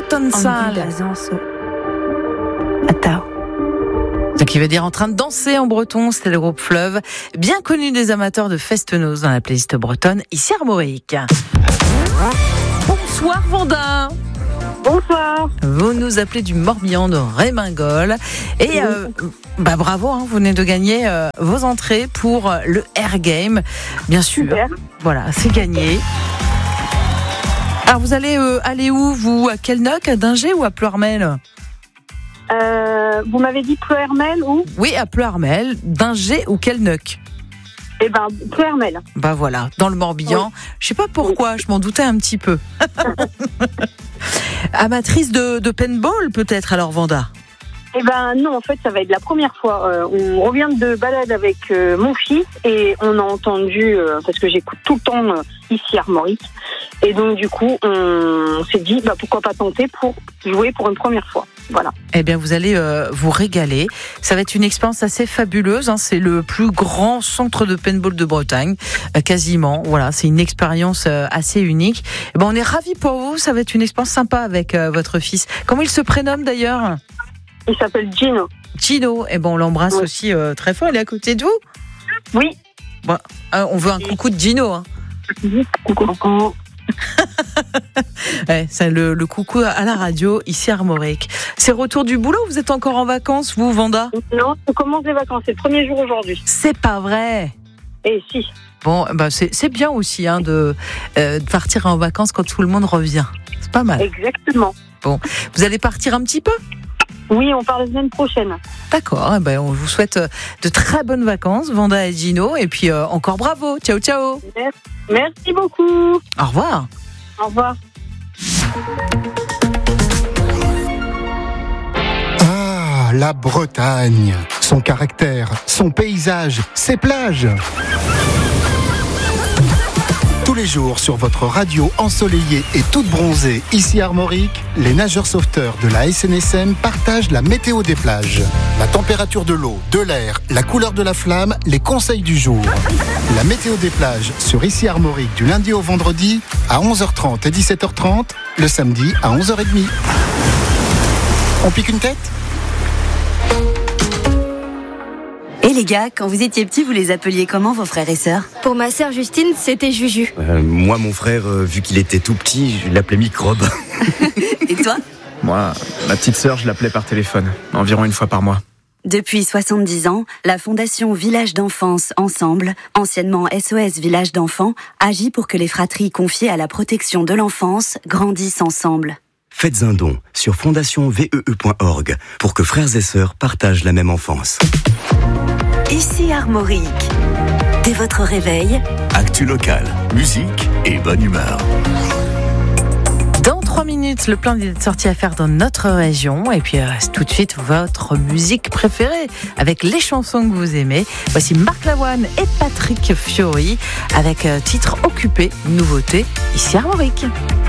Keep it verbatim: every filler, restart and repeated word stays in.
Breton Sal. Ce qui veut dire en train de danser en breton, c'était le groupe Fleuve, bien connu des amateurs de festenoz dans la playlist bretonne, ici Armorique. Bonsoir Vanda. Bonsoir. Vous nous appelez du Morbihan de Rémingol. Et oui. euh, bah bravo, hein, vous venez de gagner euh, vos entrées pour euh, le Air Game. Bien sûr. Super. Voilà, c'est gagné. Alors vous allez euh, aller où, vous? À Quelneuc, à Dingé ou à Ploërmel? euh, Vous m'avez dit Ploërmel ou? Oui, à Ploërmel, Dingé ou Quelneuc? Eh ben, Ploërmel. Bah voilà, dans le Morbihan. Oui. Je sais pas pourquoi, oui. Je m'en doutais un petit peu. Amatrice de, de paintball peut-être alors, Vanda? Eh ben non, en fait, ça va être la première fois. Euh, on revient de balade avec euh, mon fils et on a entendu, euh, parce que j'écoute tout le temps euh, ici Armorique, et donc du coup, on s'est dit, bah, pourquoi pas tenter pour jouer pour une première fois. Voilà. Eh bien, vous allez euh, vous régaler. Ça va être une expérience assez fabuleuse. Hein. C'est le plus grand centre de paintball de Bretagne, euh, quasiment. Voilà, c'est une expérience euh, assez unique. Eh ben, on est ravis pour vous. Ça va être une expérience sympa avec euh, votre fils. Comment il se prénomme d'ailleurs? Il s'appelle Gino. Gino. Eh ben, on l'embrasse oui. aussi euh, très fort. Il est à côté de vous? Oui. Bon, hein, on veut un coucou de Gino. Hein. Coucou, coucou. Ouais, c'est le, le coucou à la radio ici à Armorique. C'est retour du boulot, vous êtes encore en vacances vous, Vanda? Non, on commence les vacances, c'est le premier jour aujourd'hui. C'est pas vrai? Eh si. Bon, bah c'est, c'est bien aussi hein, de, euh, de partir en vacances quand tout le monde revient. C'est pas mal. Exactement. Bon, vous allez partir un petit peu? Oui, on part la semaine prochaine. D'accord, eh ben on vous souhaite de très bonnes vacances, Vanda et Gino, et puis euh, encore bravo, ciao ciao. Merci, merci beaucoup. Au revoir. Au revoir. Ah, la Bretagne, son caractère, son paysage, ses plages. Tous les jours sur votre radio ensoleillée et toute bronzée, ici Armorique, les nageurs sauveteurs de la S N S M partagent la météo des plages. La température de l'eau, de l'air, la couleur de la flamme, les conseils du jour. La météo des plages sur ici Armorique du lundi au vendredi à onze heures trente et dix-sept heures trente, le samedi à onze heures trente. On pique une tête ? Et les gars, quand vous étiez petits, vous les appeliez comment vos frères et sœurs? Pour ma sœur Justine, c'était Juju. Euh, moi, mon frère, euh, vu qu'il était tout petit, je l'appelais Microbe. Et toi? Moi, ma petite sœur, je l'appelais par téléphone, environ une fois par mois. Depuis soixante-dix ans, la Fondation Village d'Enfance Ensemble, anciennement S O S Village d'Enfants, agit pour que les fratries confiées à la protection de l'enfance grandissent ensemble. Faites un don sur fondation v e e point org pour que frères et sœurs partagent la même enfance. Ici Armorique. Dès votre réveil, actu local, musique et bonne humeur. Dans trois minutes, le plein d'idées de sorties à faire dans notre région. Et puis euh, tout de suite, votre musique préférée avec les chansons que vous aimez. Voici Marc Lavoine et Patrick Fiori avec euh, titre Occupé, nouveauté ici Armorique.